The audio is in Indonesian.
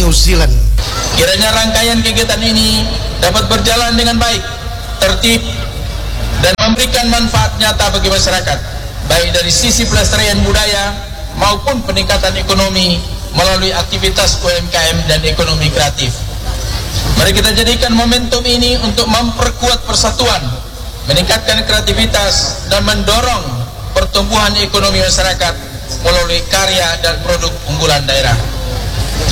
New Zealand. Kiranya rangkaian kegiatan ini dapat berjalan dengan baik, tertib, dan memberikan manfaat nyata bagi masyarakat, baik dari sisi pelestarian budaya maupun peningkatan ekonomi melalui aktivitas UMKM dan ekonomi kreatif. Mari kita jadikan momentum ini untuk memperkuat persatuan, meningkatkan kreativitas, dan mendorong pertumbuhan ekonomi masyarakat melalui karya dan produk unggulan daerah.